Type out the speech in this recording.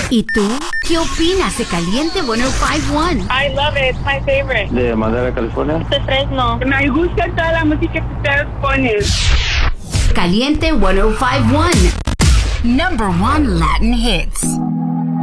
¿Y tú? ¿Qué opinas de Caliente 105.1? I love it. It's my favorite. De Madera, California. De Fresno. Me gusta toda la música que ustedes ponen. Caliente 105.1. Number 1 Latin hits.